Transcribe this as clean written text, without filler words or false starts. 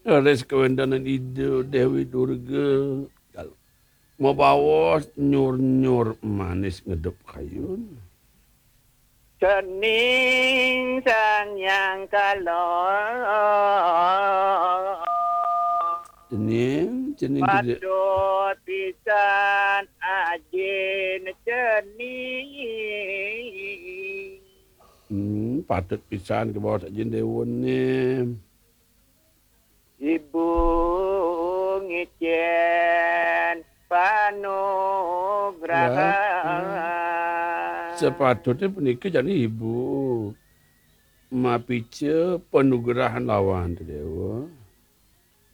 Res kewendanan ide Dewi Durga. Kalau mau bawa nyur-nyur manis ngedep kayun. Kening sang yang kalor Cening tidak. Padot pisan ajin cening Patut pisan ke bawah sajen dewon ni. Ibu ngicen panugrahan Sepatutnya penikah jadi ibu. Mapice penugrahan lawan tu dewa.